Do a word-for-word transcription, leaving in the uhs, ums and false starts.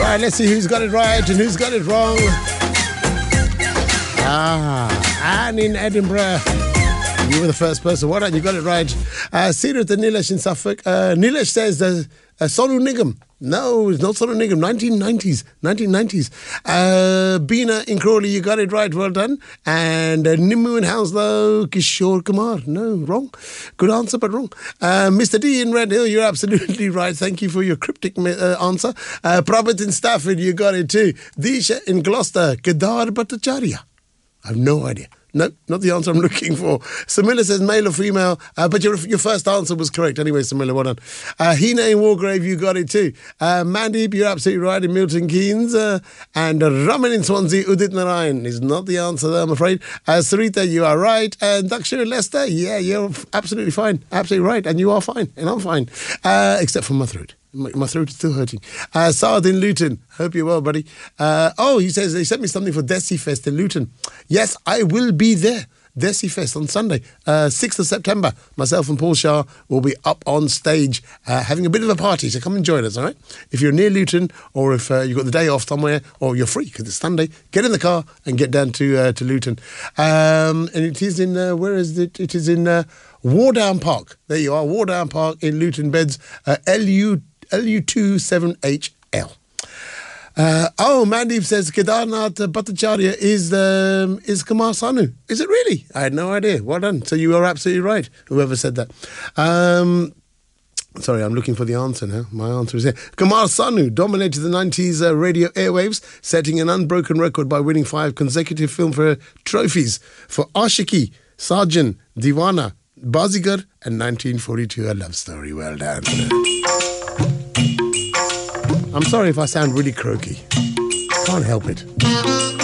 Right, let's see who's got it right and who's got it wrong. Ah, Anne in Edinburgh. You were the first person. Well done, you got it right. Uh, Sirat and Nilesh in Suffolk. Uh, Nilesh says the uh, Sonu Nigam. No, it's not Sonu Nigam. nineteen nineties. nineteen nineties. Uh, Bina in Crawley, you got it right. Well done. And uh, Nimmu in Hounslow, Kishore Kumar. No, wrong. Good answer, but wrong. Uh, Mister D in Red Hill, you're absolutely right. Thank you for your cryptic uh, answer. Uh, Prabhat in Stafford, you got it too. Disha in Gloucester, Kedar Bhattacharya. I have no idea. No, not the answer I'm looking for. Samila says male or female, uh, but your your first answer was correct. Anyway, Samila, well done. Uh, Hina in Wargrave, you got it too. Uh, Mandeep, you're absolutely right in Milton Keynes. Uh, and uh, Raman in Swansea, Udit Narayan is not the answer there, I'm afraid. Uh, Sarita, you are right. And Daksha in Leicester, yeah, you're absolutely fine. Absolutely right. And you are fine. And I'm fine. Uh, except for my throat. My, my throat is still hurting. Uh, Saad in Luton. Hope you're well, buddy. Uh, oh, he says they sent me something for Desi Fest in Luton. Yes, I will be there. Desi Fest on Sunday, uh, sixth of September. Myself and Paul Shah will be up on stage uh, having a bit of a party. So come and join us, all right? If you're near Luton or if uh, you've got the day off somewhere or you're free because it's Sunday, get in the car and get down to uh, to Luton. Um, and it is in, uh, where is it? It is in uh, Wardown Park. There you are, Wardown Park in Luton Beds, uh, L U two seven H L. Uh, oh, Mandeep says Kedarnath Bhattacharya is um, is Kumar Sanu. Is it really? I had no idea. Well done. So you are absolutely right, whoever said that. Um, sorry, I'm looking for the answer now. My answer is here. Kumar Sanu dominated the nineties uh, radio airwaves, setting an unbroken record by winning five consecutive Filmfare trophies for Ashiki, Sarjan, Diwana, Bazigar, and nineteen forty-two, A Love Story. Well done. I'm sorry if I sound really croaky. Can't help it.